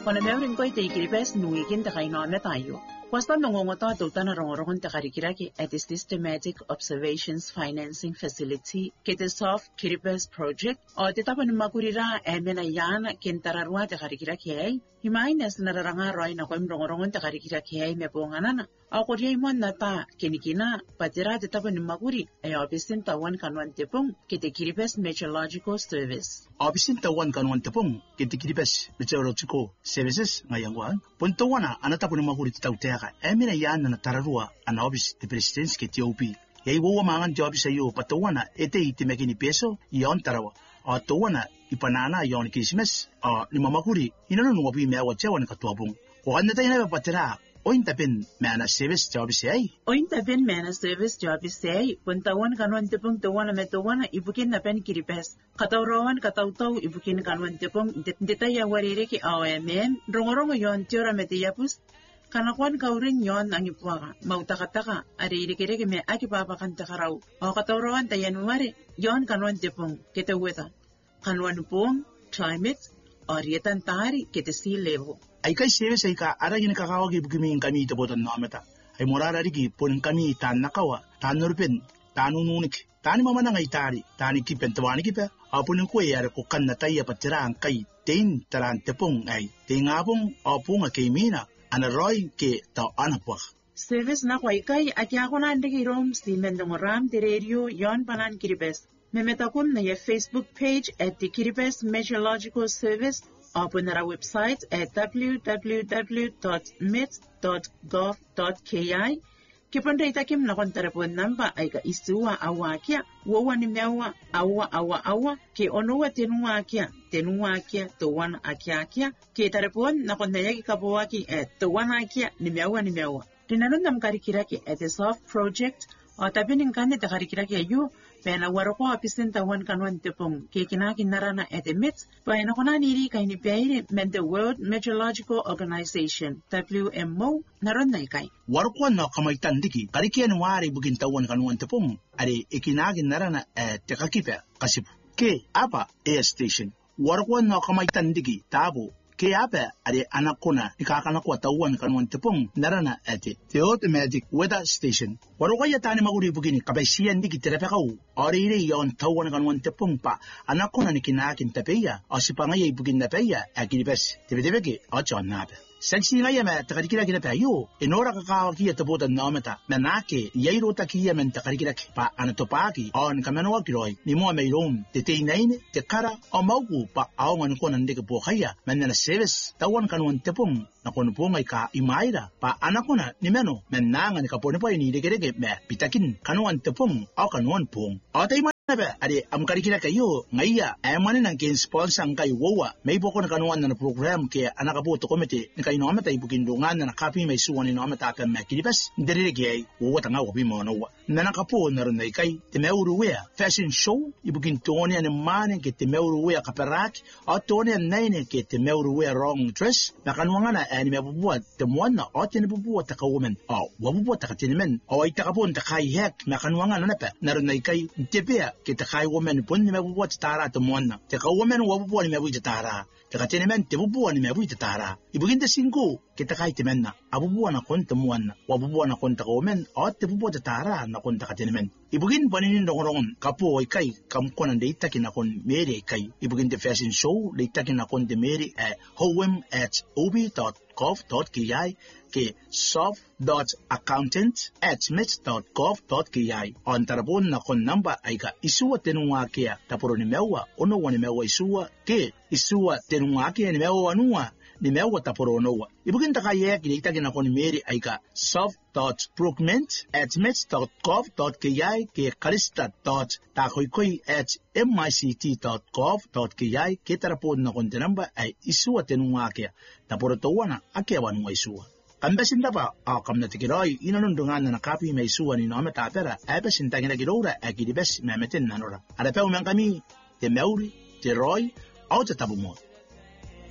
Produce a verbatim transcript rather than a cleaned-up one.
Kona meurin koi te ikiripes nuikin te kainoame tayo. Kwasta nongongoto atutana rongorongon te karikiraki at the Systematic Observations Financing Facility ke te Soft Kiripes Project o te tapan makurira e mena yana kentararua te karikiraki ai. Himaines nararanga roi na koim rongorongon te karikiraki ai me ponganana. Au koria imon na ta kenikina patira te tapan makuri e opisin tawan kanuan tepong ke te Kiripes Meteorological Service. Opisin tawan kanuan tepong ke te Kiripes Meteorological Services ngayangwan. Puntawana anatapun makuri te tautea Emina yana na tararua ana obis te presidents ke T O P. Yai wowa mangan te obis ayo patawana ete i te mekini peso i on tarawa. A tawana i panana i on Christmas a ni mamakuri inano nuwapi mea wachewa ni katuabung. Ko anda tayo na patira oin tapin meana service te obis ai. Oin tapin meana service te obis ai. Puntawan kanuan tepong tawana me tawana ibukin na pen Kiripes. Katawrawan katautaw ibukin kanuan tepong detaya warire ki A O M N. Rongorongo yon tiora me te yapus. Kanakuan kaurin yon ang ipuaka, mautakataka, ari irikiriki me akipapakan takarau. O katawrawan tayanuari, yon kanuan tepong, kete weta. Kanuan pong, climate, o rietan tari, kete sea level. Ay kay service ay ka, aragin kakawagi bukiming kami ito po tan nameta. Ay morararigi, pun kami tan nakawa, tan nurpin, tan ununik, tani mamana ngay tari, tani kipen tawani kipe, apunin ko ay arakukan na tayo patiraan kay, tin taran tepong ay, tingabong apong akimina. Ana roi ke tau anapwak. Service na kwai kai ati ako na andegi rom si mendongoram te radio yon panan Kiripes. Memetakun na ye Facebook page at the Kiripes Meteorological Service o po na ra website at w w w dot met dot gov dot k i. Kipanda itakim na kontarapon namba ay ka isuwa awa kia, wawa ni mewa awa awa awa, ke onowa tenuwa kia, tenuwa kia, tuwan akia kia, ke tarapon na kondayagi kapawaki at tuwan akia ni mewa ni mewa. Tinanon nam karikiraki at the Soft Project, o tabining kanit na karikiraki ayu, pena waroko apisin tawan kanuan tepong, ke kinakin narana at the mit, pena ko na niri kay ni Piairi men the World Meteorological Organization, W M O, naron na ikay. Warkuan na kamaitan diki, karikian wari bugin tawan kanuan tepong, ari ikinagin narana at tekakipe, kasip. Ke apa air station, warkuan na kamaitan diki, tabo, ke apa ari anakuna, ikakanakuwa tawan kanuan tepong, narana at the automatic weather station. Warukaya tani maguri bugini, kabaisian diki terapekau, ori ire yon tawan kanuan tepong pa, anakuna ni kinakin tapeya, o sipangaya bugin na peya, akiripes, tebetebeke, o chon nabe. Saksi ngaya me takarikira kina payo enora kakawa kia tabutan nameta menake yairo takia men takarikira pa anatopaki on kamano kiroi ni mo meiron te te naine te kara o mauku pa aongan ko nande ke pohaya menna service tawan kanuan tepong na kono pongai ka imaira pa anakona ni meno menanga ni kapone pa ni degerege me pitakin kanuan tepong o kanuan pong o tay Nabe, ade am karikira kayo ngaya ayamane nang kin sponsor ang kayo wowa may boko na kanuan na program ke anakabuto komite ni kayo namata ibukindungan na nakapi may suwan ni namata ka makilibas ndirige wowa tanga wabi mo no na nakapo na ron kay temeuruwea fashion show ibukintoni an mane ke temeuruwea kaperak o toni an nine ke temeuruwea wrong dress na kanuanga na ani mabubuat temwana o tinibubuat ka woman o wabubuat ka tinimen o itakapon ta kay hek na kanuanga na pa na ron kay tepea ke te kai women pun ni mebuwa te tara te mona te ka women wabuwa ni mebu te tara te ka tene men te bubuwa ni mebu te tara ibugin te singu ke te kai te menna abubuwa na kon te mona wabuwa na kon te ka women o te bubuwa te tara na kon te ka tene men ibugin paninin rongorongon kapo ay kai kam konan de itaki na kon mere kai ibugin te fashion show de itaki na kon te mere at howem at obi dot gov dot k i ke soft dot accountant at met dot gov dot k i on tarabon na kon namba ay ka isuwa tenunga kia tapuro ni mewa ono wani mewa isuwa ke isuwa tenunga kia ni mewa wanua ni mewa tapuro noa ibugin takaya kinita kina kon meri ay ka soft dot procurement at met dot gov dot k i ke kalista dot takoykoy at mict dot gov dot k i ke tarapon na kon namba ay isuwa tenunga kia tapuro tawana akia wanua isuwa Kambesin dapa a kamna tikiroi inanundungan na nakapi may suwa ni nome tapera ebesin tangina girora agiribes memetin nanora. Arapeu men kami te meuri te roi au te tabu mo.